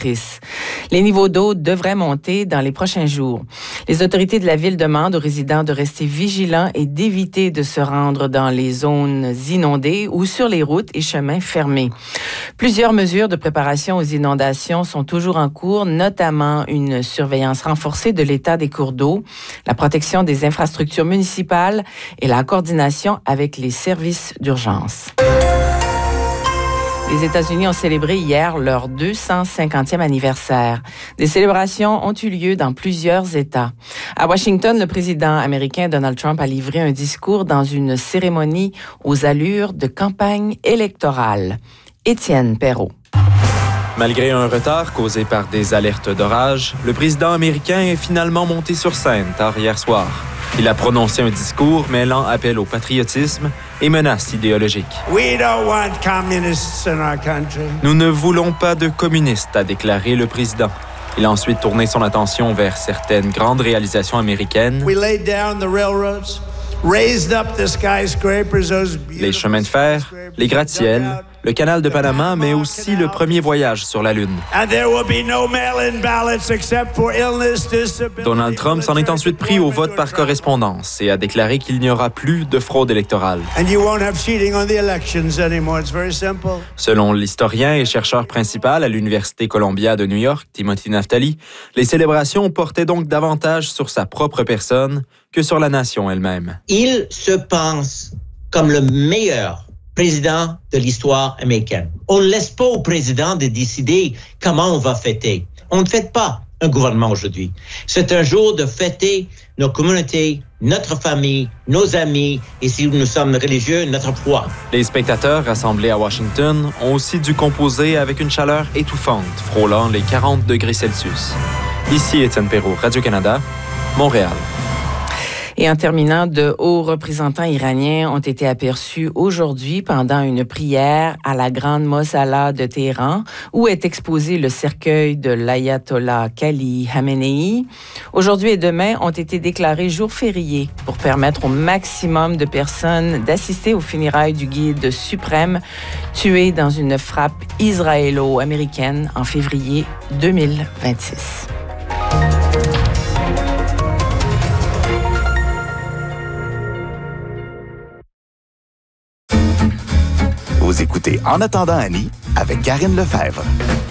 dévastatrices. Les niveaux d'eau devraient monter dans les prochains jours. Les autorités de la ville demandent aux résidents de rester vigilants et d'éviter de se rendre dans les zones inondées ou sur les routes et chemins fermés. Plusieurs mesures de préparation aux inondations sont toujours en cours, notamment une surveillance renforcée de l'état des cours d'eau, la protection des infrastructures municipales et la coordination avec les services d'urgence. Les États-Unis ont célébré hier leur 250e anniversaire. Des célébrations ont eu lieu dans plusieurs États. À Washington, le président américain Donald Trump a livré un discours dans une cérémonie aux allures de campagne électorale. Étienne Perrault. Malgré un retard causé par des alertes d'orage, le président américain est finalement monté sur scène tard hier soir. Il a prononcé un discours mêlant appel au patriotisme et menaces idéologiques. Nous ne voulons pas de communistes, a déclaré le président. Il a ensuite tourné son attention vers certaines grandes réalisations américaines. Les chemins de fer, les gratte-ciels, le canal de Panama, mais aussi le premier voyage sur la Lune. Donald Trump s'en est ensuite pris au vote par correspondance et a déclaré qu'il n'y aura plus de fraude électorale. Selon l'historien et chercheur principal à l'Université Columbia de New York, Timothy Naftali, les célébrations portaient donc davantage sur sa propre personne que sur la nation elle-même. Il se pense comme le meilleur président de l'histoire américaine. On ne laisse pas au président de décider comment on va fêter. On ne fête pas un gouvernement aujourd'hui. C'est un jour de fêter nos communautés, notre famille, nos amis et si nous sommes religieux, notre foi. Les spectateurs rassemblés à Washington ont aussi dû composer avec une chaleur étouffante, frôlant les 40 degrés Celsius. Ici Étienne Perrault, Radio-Canada, Montréal. Et en terminant, de hauts représentants iraniens ont été aperçus aujourd'hui pendant une prière à la Grande Mosalla de Téhéran, où est exposé le cercueil de l'ayatollah Ali Khamenei. Aujourd'hui et demain ont été déclarés jours fériés pour permettre au maximum de personnes d'assister aux funérailles du guide suprême tué dans une frappe israélo-américaine en février 2026. Vous écoutez En attendant Annie avec Karine Lefebvre.